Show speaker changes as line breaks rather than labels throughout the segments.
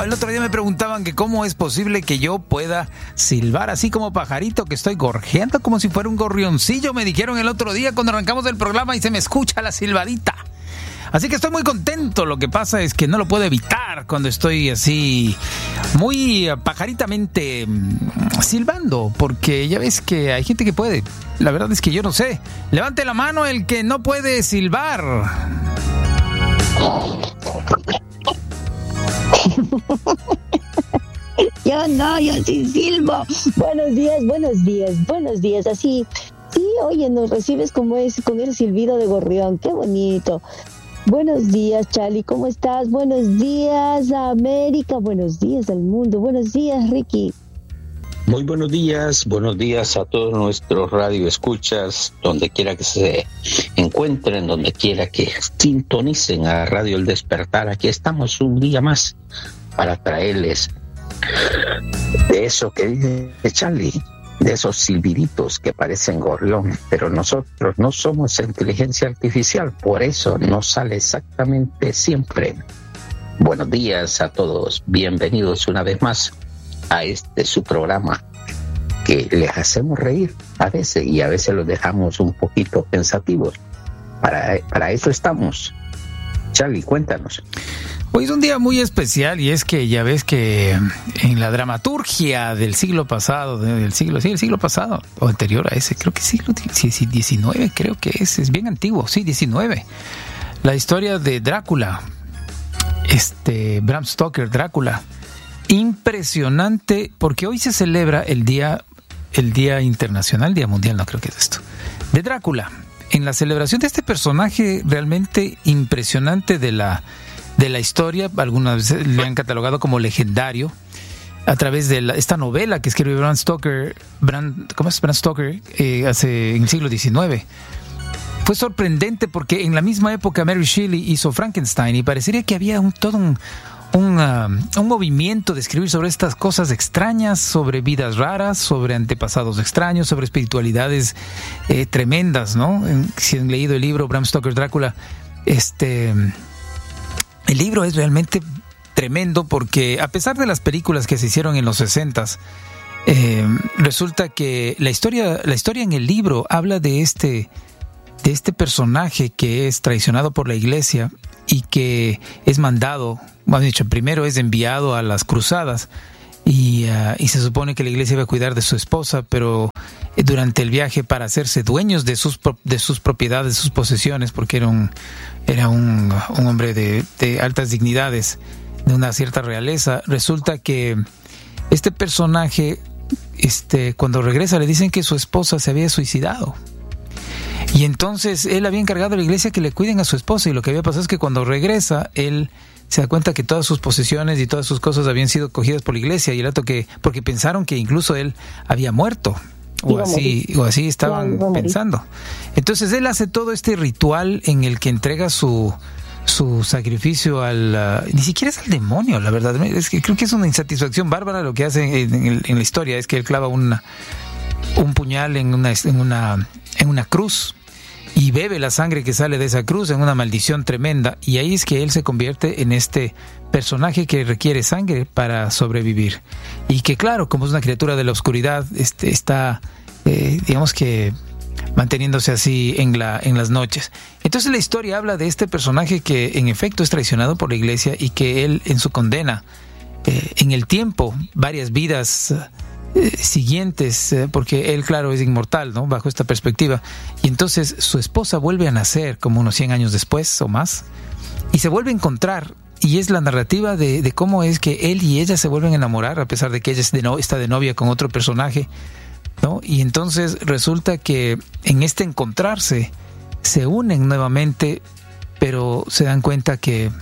El otro día me preguntaban que cómo es posible que yo pueda silbar así como pajarito, que estoy gorjeando como si fuera un gorrioncillo. Me dijeron el otro día cuando arrancamos el programa y se me escucha la silbadita. Así que estoy muy contento. Lo que pasa es que no lo puedo evitar cuando estoy así muy pajaritamente silbando, porque ya ves que hay gente que puede. La verdad es que yo no sé. Levante la mano el que no puede silbar.
Yo sí silbo. Buenos días. Así, sí, oye, nos recibes como es, con el silbido de gorrión. Qué bonito. Buenos días, Charlie, ¿cómo estás? Buenos días, América. Buenos días al mundo. Buenos días, Ricky.
Muy buenos días a todos nuestros radioescuchas, donde quiera que se encuentren, donde quiera que sintonicen a Radio El Despertar. Aquí estamos un día más para traerles de eso que dice Charlie, de esos silbiditos que parecen gorrión, pero nosotros no somos inteligencia artificial, por eso no sale exactamente siempre. Buenos días a todos, bienvenidos una vez más a su programa, que les hacemos reír a veces y a veces los dejamos un poquito pensativos. Para eso estamos. Charlie, cuéntanos.
Hoy es un día muy especial y es que ya ves que en la dramaturgia del siglo pasado, el siglo pasado o anterior a ese, creo que siglo XIX, creo que es bien antiguo, sí, 19. La historia de Drácula, Bram Stoker, Drácula. Impresionante, porque hoy se celebra el día internacional, día mundial, no creo que es esto, de Drácula. En la celebración de este personaje realmente impresionante de la historia, algunas veces le han catalogado como legendario, a través de esta novela que escribió Bram Stoker hace en el siglo XIX. Fue sorprendente porque en la misma época Mary Shelley hizo Frankenstein y parecería que había todo un movimiento de escribir sobre estas cosas extrañas, sobre vidas raras, sobre antepasados extraños, sobre espiritualidades tremendas, ¿no? Si han leído el libro Bram Stoker, Drácula, el libro es realmente tremendo porque a pesar de las películas que se hicieron en los 60s, resulta que la historia en el libro habla de este personaje que es traicionado por la iglesia y que es mandado, más dicho, primero es enviado a las cruzadas y se supone que la iglesia iba a cuidar de su esposa, pero durante el viaje, para hacerse dueños de sus propiedades, de sus posesiones, porque era un hombre de altas dignidades, de una cierta realeza, resulta que este personaje, cuando regresa, le dicen que su esposa se había suicidado. Y entonces él había encargado a la iglesia que le cuiden a su esposa, y lo que había pasado es que cuando regresa, él se da cuenta que todas sus posesiones y todas sus cosas habían sido cogidas por la iglesia, y el rato porque pensaron que incluso él había muerto, o así estaban pensando. Entonces él hace todo este ritual en el que entrega su sacrificio ni siquiera es al demonio, la verdad. Es que creo que es una insatisfacción bárbara lo que hace en la historia. Es que él clava un puñal en una cruz y bebe la sangre que sale de esa cruz en una maldición tremenda, y ahí es que él se convierte en este personaje que requiere sangre para sobrevivir, y que claro, como es una criatura de la oscuridad, está digamos que manteniéndose así en las noches. Entonces la historia habla de este personaje que en efecto es traicionado por la iglesia, y que él, en su condena, en el tiempo, varias vidas siguientes, porque él, claro, es inmortal, ¿no? Bajo esta perspectiva. Y entonces su esposa vuelve a nacer como unos 100 años después o más, y se vuelve a encontrar, y es la narrativa de cómo es que él y ella se vuelven a enamorar, a pesar de que ella está de novia con otro personaje, ¿no? Y entonces resulta que en este encontrarse se unen nuevamente, pero se dan cuenta que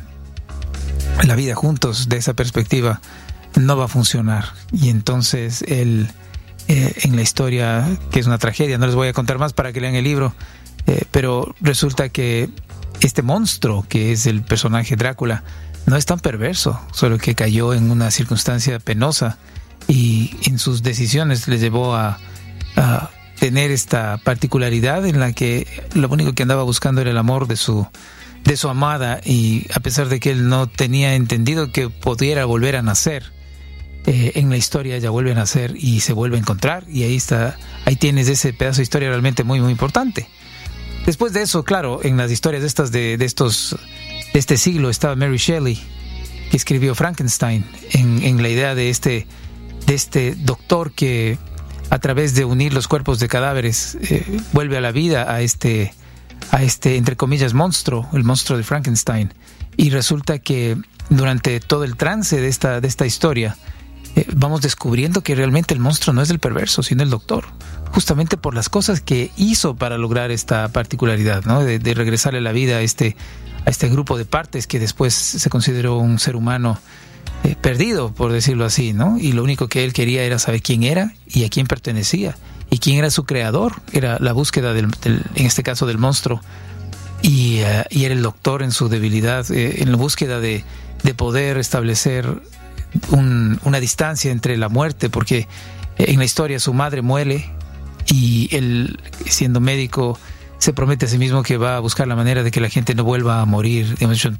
la vida juntos, de esa perspectiva, no va a funcionar. Y entonces él, en la historia, que es una tragedia, no les voy a contar más para que lean el libro, pero resulta que este monstruo, que es el personaje Drácula, no es tan perverso, solo que cayó en una circunstancia penosa, y en sus decisiones le llevó a tener esta particularidad en la que lo único que andaba buscando era el amor de su de su amada, y a pesar de que él no tenía entendido que pudiera volver a nacer, en la historia ella vuelve a nacer y se vuelve a encontrar, y ahí tienes ese pedazo de historia realmente muy muy importante. Después de eso, claro, en las historias de este siglo estaba Mary Shelley, que escribió Frankenstein, en la idea de este doctor que a través de unir los cuerpos de cadáveres vuelve a la vida a este entre comillas monstruo, el monstruo de Frankenstein. Y resulta que durante todo el trance de esta historia vamos descubriendo que realmente el monstruo no es el perverso, sino el doctor, justamente por las cosas que hizo para lograr esta particularidad, ¿no? De regresarle la vida a este grupo de partes que después se consideró un ser humano perdido, por decirlo así, ¿no? Y lo único que él quería era saber quién era y a quién pertenecía y quién era su creador. Era la búsqueda en este caso del monstruo, y era el doctor en su debilidad, en la búsqueda de poder establecer una distancia entre la muerte, porque en la historia su madre muere y él, siendo médico, se promete a sí mismo que va a buscar la manera de que la gente no vuelva a morir,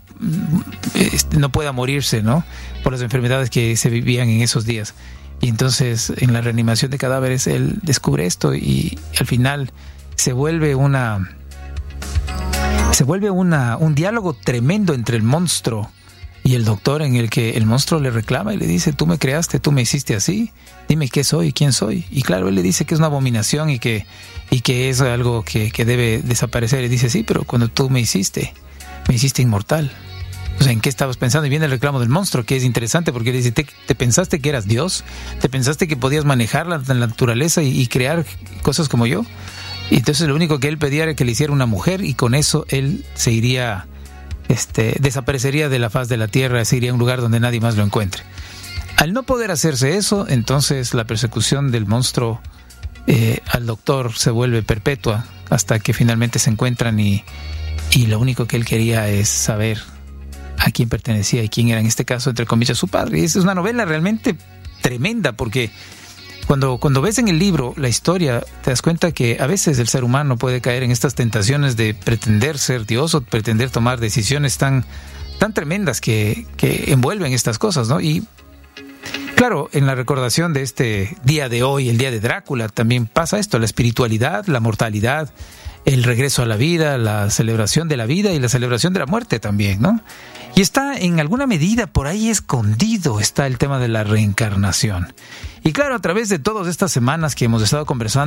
no pueda morirse, ¿no? Por las enfermedades que se vivían en esos días. Y entonces en la reanimación de cadáveres él descubre esto, y al final se vuelve un diálogo tremendo entre el monstruo y el doctor, en el que el monstruo le reclama y le dice: tú me creaste, tú me hiciste así, dime qué soy, quién soy. Y claro, él le dice que es una abominación y que es algo que debe desaparecer. Y dice: sí, pero cuando tú me hiciste inmortal. O sea, ¿en qué estabas pensando? Y viene el reclamo del monstruo, que es interesante, porque le dice: ¿te pensaste que eras Dios? ¿Te pensaste que podías manejar la naturaleza y crear cosas como yo? Y entonces lo único que él pedía era que le hiciera una mujer, y con eso él se iría, desaparecería de la faz de la tierra, se iría a un lugar donde nadie más lo encuentre. Al no poder hacerse eso, entonces la persecución del monstruo al doctor se vuelve perpetua, hasta que finalmente se encuentran, y lo único que él quería es saber a quién pertenecía y quién era, en este caso, entre comillas, su padre. Y es una novela realmente tremenda, porque cuando ves en el libro la historia, te das cuenta que a veces el ser humano puede caer en estas tentaciones de pretender ser Dios, o pretender tomar decisiones tan tremendas que envuelven estas cosas, ¿no? Y claro, en la recordación de este día de hoy, el día de Drácula, también pasa esto: la espiritualidad, la mortalidad, el regreso a la vida, la celebración de la vida y la celebración de la muerte también, ¿no? Y está en alguna medida por ahí escondido, está el tema de la reencarnación. Y claro, a través de todas estas semanas que hemos estado conversando